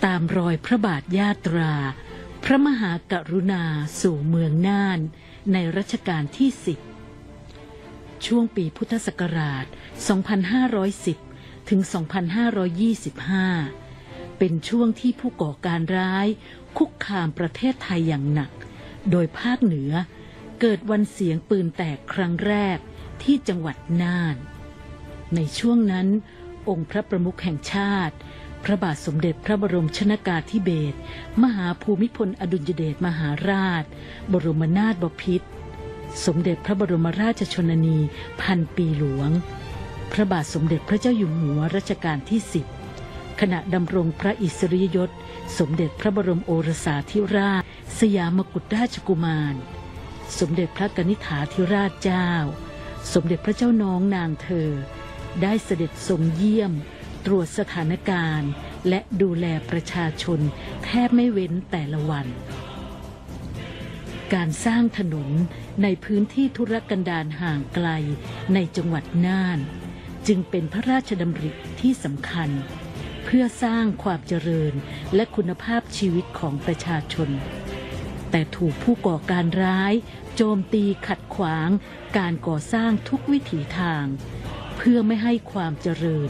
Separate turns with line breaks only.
ตามรอยพระบาทยาตราพระมหากรุณาสู่เมืองน่านในรัชกาลที่10ช่วงปีพุทธศักราช 2510 ถึง 2525 เป็นช่วงที่ผู้ก่อการร้ายคุกคามประเทศไทยอย่างหนักโดยภาคเหนือเกิดวันเสียงปืนแตกครั้งแรกที่จังหวัดน่านในช่วงนั้นองค์พระประมุขแห่งชาติพระบาทสมเด็จพระบรมชนกาธิเบศรมหาภูมิพลอดุลยเดชมหาราชบรมนาถบพิตรสมเด็จพระบรมราชชนนีพันปีหลวงพระบาทสมเด็จพระเจ้าอยู่หัวรัชกาลที่10ขณะดำรงพระอิสริยยศสมเด็จพระบรมโอรสาธิราชสยามกุฎราชกุมารสมเด็จพระกนิษฐาธิราชเจ้าสมเด็จพระเจ้าน้องนางเธอได้เสด็จทรงเยี่ยมตรวจสถานการณ์และดูแลประชาชนแทบไม่เว้นแต่ละวันการสร้างถนนในพื้นที่ทุรกันดารห่างไกลในจังหวัดน่านจึงเป็นพระราชดำริที่สำคัญเพื่อสร้างความเจริญและคุณภาพชีวิตของประชาชนแต่ถูกผู้ก่อการร้ายโจมตีขัดขวางการก่อสร้างทุกวิถีทางเพื่อไม่ให้ความเจริญ